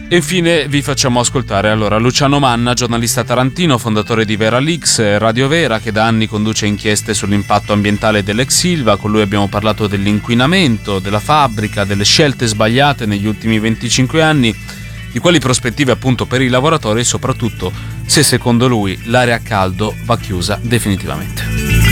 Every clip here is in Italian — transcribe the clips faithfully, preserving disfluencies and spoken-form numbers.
E infine vi facciamo ascoltare allora Luciano Manna, giornalista tarantino, fondatore di Vera Leaks, Radio Vera, che da anni conduce inchieste sull'impatto ambientale dell'ex Ilva. Con lui abbiamo parlato dell'inquinamento, della fabbrica, delle scelte sbagliate negli ultimi venticinque anni, di quali prospettive appunto per i lavoratori e soprattutto se secondo lui l'area a caldo va chiusa definitivamente.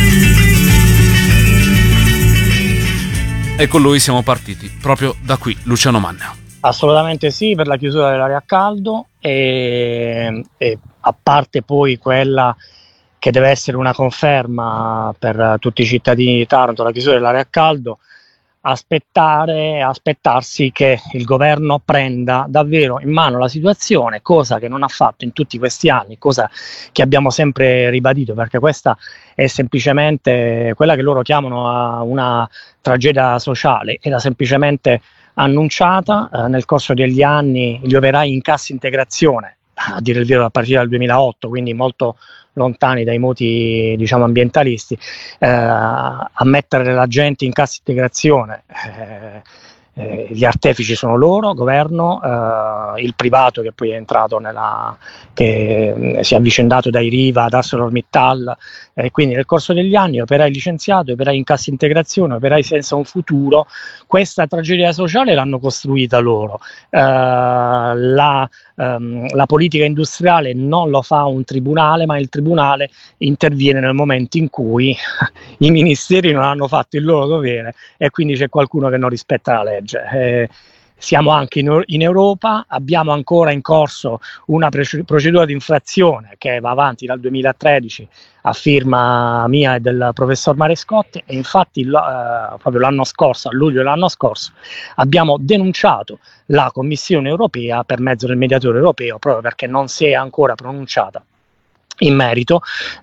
E con lui siamo partiti proprio da qui, Luciano Manna. Assolutamente sì, per la chiusura dell'area a caldo e, e a parte poi quella che deve essere una conferma per tutti i cittadini di Taranto, la chiusura dell'area a caldo, aspettare, aspettarsi che il governo prenda davvero in mano la situazione, cosa che non ha fatto in tutti questi anni, cosa che abbiamo sempre ribadito, perché questa è semplicemente quella che loro chiamano una tragedia sociale, era semplicemente annunciata eh, nel corso degli anni. Gli operai in cassa integrazione, a dire il vero a partire dal duemilaotto, quindi molto lontani dai moti, diciamo, ambientalisti, eh, a mettere la gente in cassa integrazione. Eh, eh, gli artefici sono loro, governo, eh, il privato che poi è entrato nella, che si è avvicendato dai Riva ad ArcelorMittal, e eh, quindi nel corso degli anni operai licenziati, operai in cassa integrazione, operai senza un futuro. Questa tragedia sociale l'hanno costruita loro. Eh, la, ehm, la politica industriale non lo fa un tribunale, ma il tribunale interviene nel momento in cui i ministeri non hanno fatto il loro dovere e quindi c'è qualcuno che non rispetta la legge. Eh, siamo anche in, in Europa, abbiamo ancora in corso una pre- procedura di infrazione che va avanti dal duemilatredici a firma mia e del professor Marescotti, e infatti lo, eh, proprio l'anno scorso, a luglio dell'anno scorso, abbiamo denunciato la Commissione europea per mezzo del mediatore europeo, proprio perché non si è ancora pronunciata in merito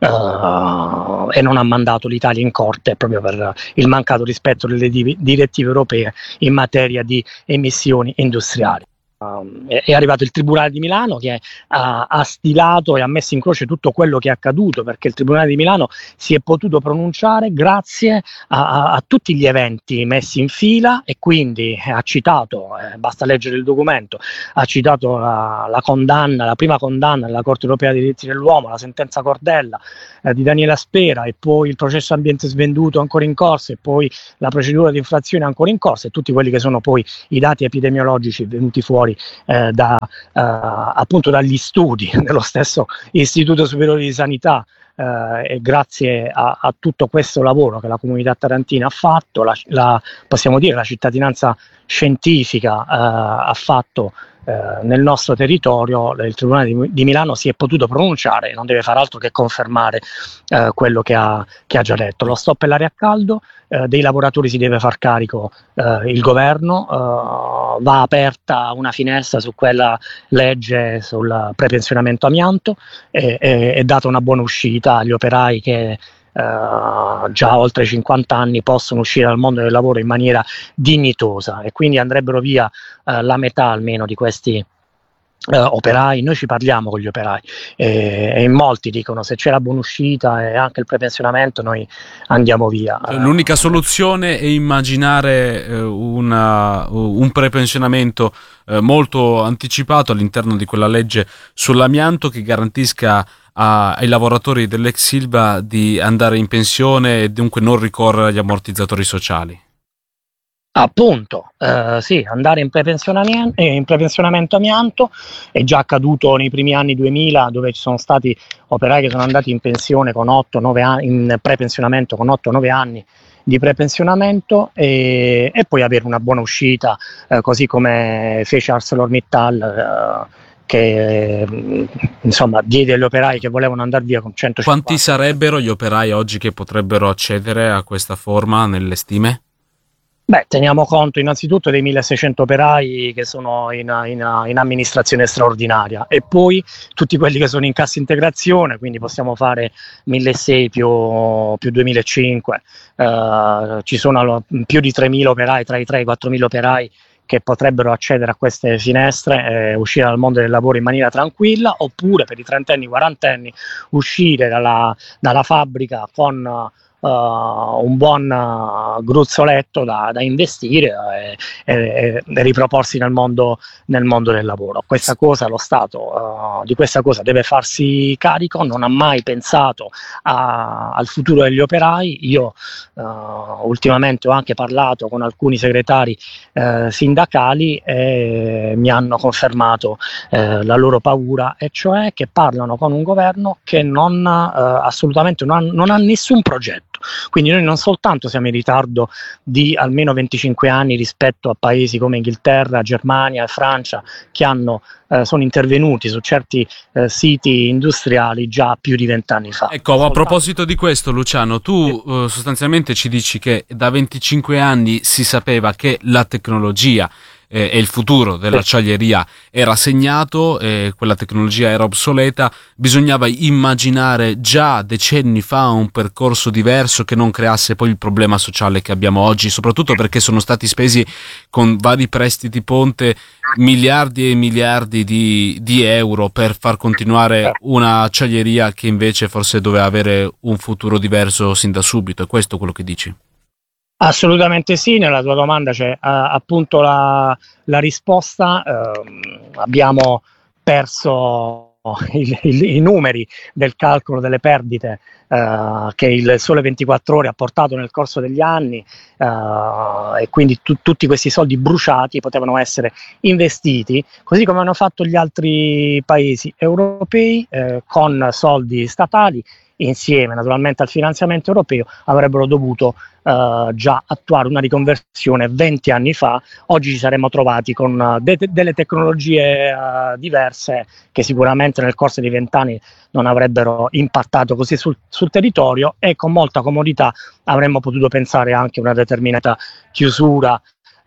uh, e non ha mandato l'Italia in corte proprio per il mancato rispetto delle div- direttive europee in materia di emissioni industriali. Um, è, è arrivato il Tribunale di Milano che ha, ha stilato e ha messo in croce tutto quello che è accaduto, perché il Tribunale di Milano si è potuto pronunciare grazie a, a, a tutti gli eventi messi in fila, e quindi ha citato, eh, basta leggere il documento, ha citato la, la condanna, la prima condanna della Corte Europea dei Diritti dell'Uomo, la sentenza Cordella eh, di Daniela Spera, e poi il processo ambiente svenduto ancora in corso, e poi la procedura di infrazione ancora in corso, e tutti quelli che sono poi i dati epidemiologici venuti fuori Eh, da, eh, appunto dagli studi dello stesso Istituto Superiore di Sanità, eh, e grazie a, a tutto questo lavoro che la comunità tarantina ha fatto, la, la, possiamo dire la cittadinanza scientifica eh, ha fatto eh, nel nostro territorio, il Tribunale di, di Milano si è potuto pronunciare e non deve far altro che confermare eh, quello che ha, che ha già detto. Lo stop e l'aria a caldo, eh, dei lavoratori si deve far carico eh, il governo, eh, va aperta una finestra su quella legge sul prepensionamento amianto, e è data una buona uscita agli operai che Uh, già oltre cinquanta anni possono uscire dal mondo del lavoro in maniera dignitosa, e quindi andrebbero via uh, la metà almeno di questi Uh, operai. Noi ci parliamo con gli operai e, e in molti dicono: se c'è la buonuscita e anche il prepensionamento noi andiamo via. L'unica soluzione è immaginare eh, una, un prepensionamento eh, molto anticipato all'interno di quella legge sull'amianto che garantisca a, ai lavoratori dell'ex Ilva di andare in pensione e dunque non ricorrere agli ammortizzatori sociali. Appunto, eh, sì, andare in prepensionamento, in prepensionamento amianto è già accaduto nei primi anni duemila, dove ci sono stati operai che sono andati in pensione con otto nove anni, in prepensionamento con otto nove anni di prepensionamento, e, e poi avere una buona uscita, eh, così come fece ArcelorMittal, eh, che insomma diede agli operai che volevano andare via con centocinquanta. Quanti sarebbero gli operai oggi che potrebbero accedere a questa forma nelle stime? Beh, teniamo conto innanzitutto dei milleseicento operai che sono in, in, in amministrazione straordinaria, e poi tutti quelli che sono in cassa integrazione, quindi possiamo fare milleseicento più, più duemilacinquecento, uh, ci sono più di tremila operai, tra i tre e i quattromila operai che potrebbero accedere a queste finestre e uscire dal mondo del lavoro in maniera tranquilla, oppure per i trentenni, quarantenni uscire dalla, dalla fabbrica con uh, un buon uh, gruzzoletto da, da investire e, e, e riproporsi nel mondo, nel mondo del lavoro. Questa cosa lo Stato uh, di questa cosa deve farsi carico, non ha mai pensato a, al futuro degli operai. Io uh, ultimamente ho anche parlato con alcuni segretari uh, sindacali e mi hanno confermato uh, la loro paura, e cioè che parlano con un governo che non uh, assolutamente non ha, non ha nessun progetto. Quindi noi non soltanto siamo in ritardo di almeno venticinque anni rispetto a paesi come Inghilterra, Germania e Francia, che hanno, eh, sono intervenuti su certi eh, siti industriali già più di vent'anni fa. Ecco, a soltanto... proposito di questo, Luciano, tu eh, sostanzialmente ci dici che da venticinque anni si sapeva che la tecnologia eh, e il futuro dell'acciaieria era segnato, eh, quella tecnologia era obsoleta, bisognava immaginare già decenni fa un percorso diverso che non creasse poi il problema sociale che abbiamo oggi, soprattutto perché sono stati spesi con vari prestiti ponte miliardi e miliardi di, di euro per far continuare un'acciaieria che invece forse doveva avere un futuro diverso sin da subito. È questo quello che dici? Assolutamente sì, nella tua domanda c'è uh, appunto la, la risposta. Uh, abbiamo perso il, il, i numeri del calcolo delle perdite uh, che il Sole ventiquattro Ore ha portato nel corso degli anni, uh, e quindi tu, tutti questi soldi bruciati potevano essere investiti, così come hanno fatto gli altri paesi europei, uh, con soldi statali. Insieme naturalmente al finanziamento europeo avrebbero dovuto uh, già attuare una riconversione venti anni fa. Oggi ci saremmo trovati con uh, de- delle tecnologie uh, diverse che sicuramente nel corso di vent'anni non avrebbero impattato così sul, sul territorio, e con molta comodità avremmo potuto pensare anche a una determinata chiusura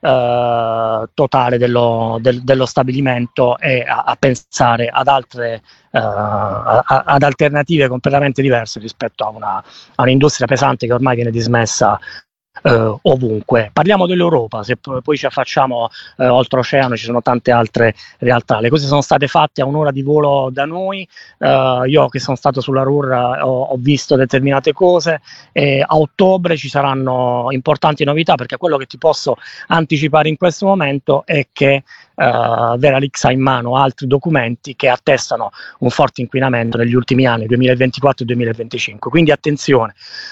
Uh, totale dello, del, dello stabilimento, e a, a pensare ad altre uh, a, a, ad alternative completamente diverse rispetto a, una, a un'industria pesante che ormai viene dismessa Uh, ovunque. Parliamo dell'Europa, se p- poi ci affacciamo uh, oltreoceano ci sono tante altre realtà. Le cose sono state fatte a un'ora di volo da noi. Uh, io che sono stato sulla Ruhr ho, ho visto determinate cose, e a ottobre ci saranno importanti novità, perché quello che ti posso anticipare in questo momento è che Uh, Veralix ha in mano altri documenti che attestano un forte inquinamento negli ultimi anni, duemilaventiquattro e duemilaventicinque. Quindi attenzione,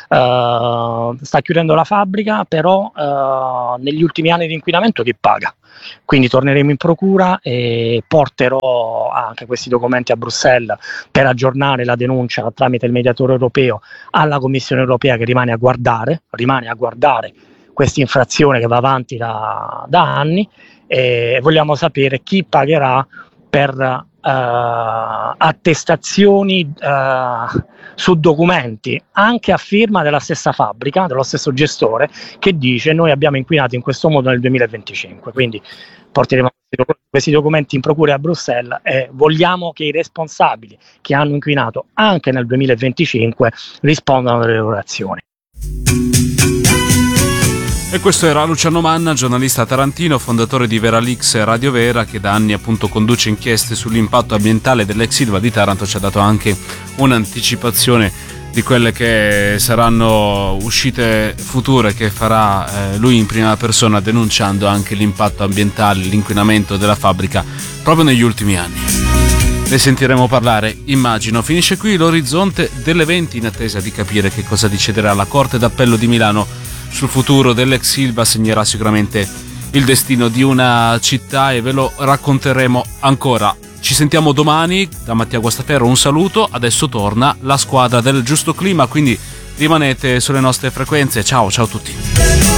uh, sta chiudendo la fabbrica, però uh, negli ultimi anni di inquinamento chi paga? Quindi torneremo in procura e porterò anche questi documenti a Bruxelles per aggiornare la denuncia tramite il mediatore europeo alla Commissione europea, che rimane a guardare, rimane a guardare questa infrazione che va avanti da, da anni, e vogliamo sapere chi pagherà per uh, attestazioni uh, su documenti anche a firma della stessa fabbrica, dello stesso gestore, che dice: noi abbiamo inquinato in questo modo nel duemilaventicinque. Quindi porteremo questi documenti in procura a Bruxelles e vogliamo che i responsabili che hanno inquinato anche nel duemilaventicinque rispondano delle loro azioni. E questo era Luciano Manna, giornalista tarantino, fondatore di Veralix e Radio Vera, che da anni appunto conduce inchieste sull'impatto ambientale dell'ex Ilva di Taranto. Ci ha dato anche un'anticipazione di quelle che saranno uscite future che farà eh, lui in prima persona, denunciando anche l'impatto ambientale, l'inquinamento della fabbrica proprio negli ultimi anni. Ne sentiremo parlare, immagino. Finisce qui l'orizzonte dell'evento, in attesa di capire che cosa deciderà la Corte d'Appello di Milano sul futuro dell'ex Ilva. Segnerà sicuramente il destino di una città e ve lo racconteremo ancora. Ci sentiamo domani. Da Mattia Guastaferro un saluto. Adesso torna la squadra del Giusto Clima, quindi rimanete sulle nostre frequenze. Ciao, ciao a tutti.